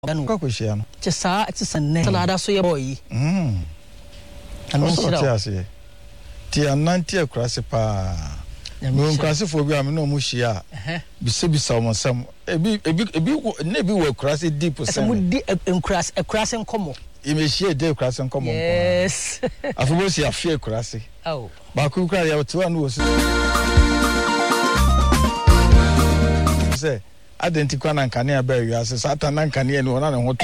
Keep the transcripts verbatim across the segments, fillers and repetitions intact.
Kwa kweshia no. Chesa ati sanne. Salada so ye boy. Mm. Ano so tia se. Tia nanti akrase pa. Mo nkrase fo bi am na mo hia. Bise bisa o monsam. Ebi ebi ebi na bi wo akrase deep sen. Asa mo di nkrase akrase nkomo. Imehie de akrase nkomo. Yes. Afubo si afie akrase. Oh. Ba ku kra ya to anu wo se. Se identical na nkane aba wiase satan na nkane no na ho to.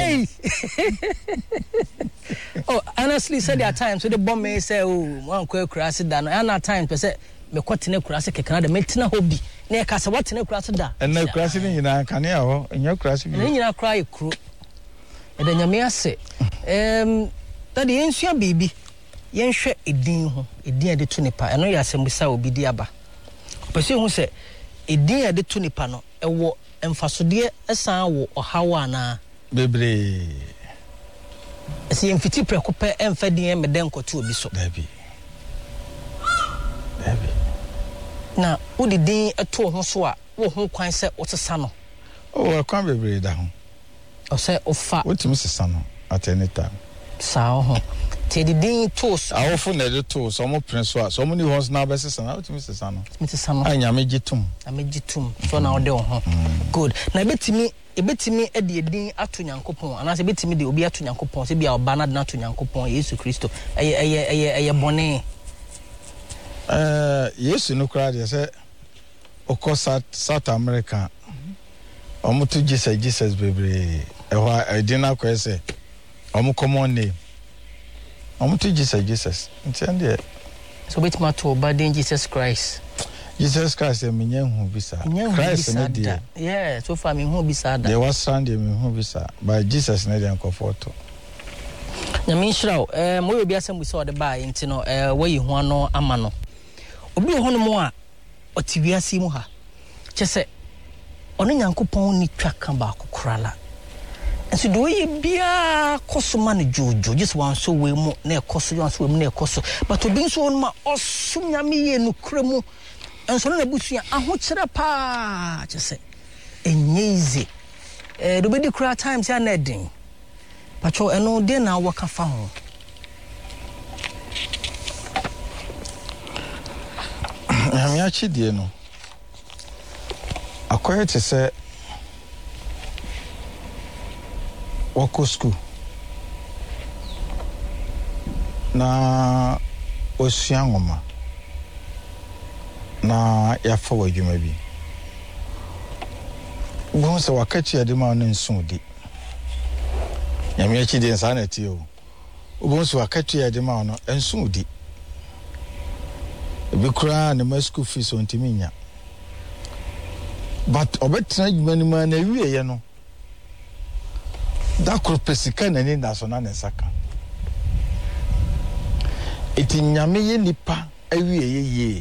Oh, honestly said there are times so the bomb may say oh one kwa krase da no and at times pe say me kwatene krase kekana da metina hobi na ka say watene krase da and na krase ni nyina nkane a ho enya krase bi ni nyina kra e kro e da nyame ase em that the ensua baby yenhwe edin ho edin ade to nipa eno ya asembisa obi di aba pese hu say edin ade to nipa no ewo emfasode esan wo ohawa na bebre esi emfiti prekope emfadin emeden koto obi so dabi dabi na udi din eto ho so a wo ho kwan se wotesa no o kwan bebre da ho o se ofa wotimi sesa no at any time sa ho te di din tos awofo na de to so mo prince so so mo ni ho na be sesa na wotimi sesa no sesa no anya megitum amegitum so na ode ho good na betimi ebetimi e de din ato Nyankopon anase betimi de obi ato Nyankopon se bia oba na de ato Nyankopon Yesu Kristo eye eye eye eye bone eh Yesu no kra de se okosa South America omuto Jesus Jesus bebre ehwa edina kwese omu common name omuto Jesus Jesus ntende so betimi ato oba den Jesus Christ Jesus Christ e menye hu bisa Christ ne dia yeah so far me hu bisa da there was Sunday me hu bisa but Jesus ne dia comforto nyame nshiraw eh mo obi asem bisa ode ba enti no eh wayi hu ano ama no obi ho no mo a otiwiase mu ha kyese ono Nyankopon ni twaka ba kokorala enso do ye bia kosoma ne jojo just wan so we mu na ekoso wan so we mu na ekoso but obi nso no ma osum nyame ye no kremu enso na busua aho kire pa kyese enyezi eh do be di kra times ya na den pacho eno de na waka fa ho nyame achidie no akoye te se wako school na osua ngoma na ya fa wadwuma bi wo se wakachi ade ma no nsu di nyame achi de nsa na ti o wo se wakachi ade ma no nsu di ebi kura na ma school fees on timinya but obetra dwuma ni ma na wiye ye no da kropesika na ni national na saka eti nyame ye nipa awiye ye ye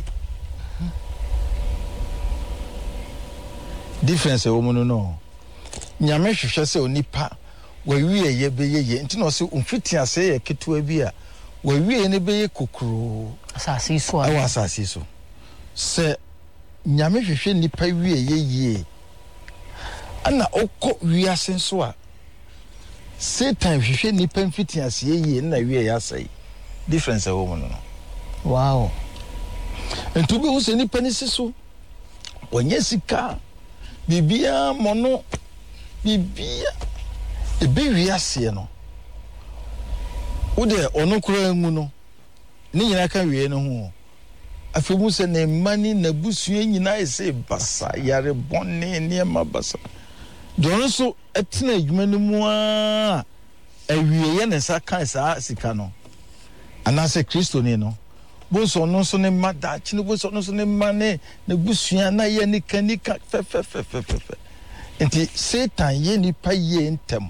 difference e wo mu no nyame hwehwe se onipa wa wiye ye be ye ye enti no se umfiti ase ye ketua bi a wa wiye ne be ye kokoro asase so a wa asase so se nyame hwehwe nipa wiye ye ye ana okọ wiase so a Satan hwehwe nipa mfiti ase ye ye na wiye ya sai difference e wo mu no wow enti bi wo se nipa ni siso onye sika bibia mono bibia ebe wiase no wode ono kura ngu no ni nyina ka wie no ho afemu se na mani na busua nyina ese basa yare bonne ne ma basa don so etena adwuma no mu a awie ye ne saka sa sika no anase Kristo ni no bonso no so ne mada chine bonso no so ne mane na busua na ye ni kanika fe fe fe fe fe enti Satan ye ni pa ye ntem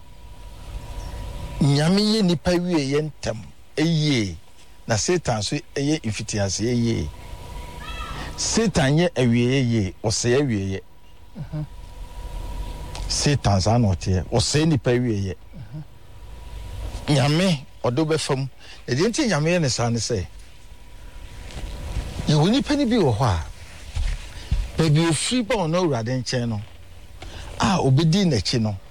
nyame ye ni pa wie ye ntem eye na Satan so eye infitiase eye Satan ye awie ye o se awie ye mhm Satan za no te o se ni pa wie ye mhm nyame odo be fam e de enti nyame ye ne sa ne se ye woni pani bi wo ho a baby ofri ba ono urade nchen no a obedi na chi no